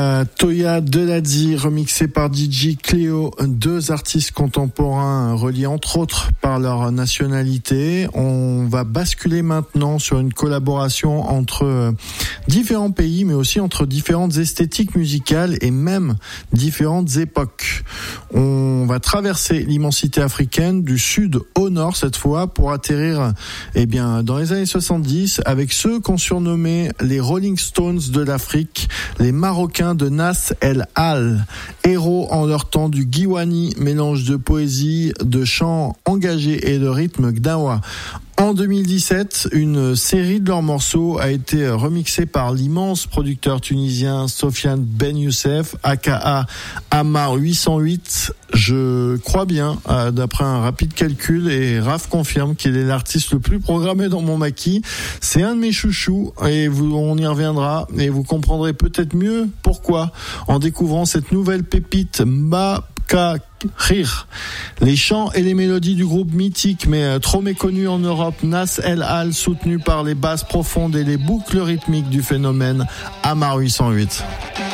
Toya Deladzi, remixé par DJ Cléo, deux artistes contemporains reliés entre autres par leur nationalité. On va basculer maintenant sur une collaboration entre différents pays, mais aussi entre différentes esthétiques musicales et même différentes époques. On va traverser l'immensité africaine du sud au nord cette fois pour atterrir dans les années 70 avec ceux qu'on surnommait les Rolling Stones de l'Afrique, les Marocains de Nas El Al, héros en leur temps du Giwani, mélange de poésie, de chants engagés et de rythme gdawa. En 2017, une série de leurs morceaux a été remixée par l'immense producteur tunisien Sofiane Ben Youssef, aka Amar 808. Je crois bien, d'après un rapide calcul, et Raph confirme qu'il est l'artiste le plus programmé dans mon maquis. C'est un de mes chouchous, et on y reviendra, et vous comprendrez peut-être mieux pourquoi en découvrant cette nouvelle pépite Rire. Les chants et les mélodies du groupe mythique mais trop méconnu en Europe, Nas El Al, soutenu par les basses profondes et les boucles rythmiques du phénomène Amar 808.